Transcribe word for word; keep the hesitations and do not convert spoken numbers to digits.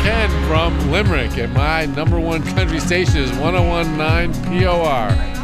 Ken from Limerick, and my number one country station is one oh one point nine P O R.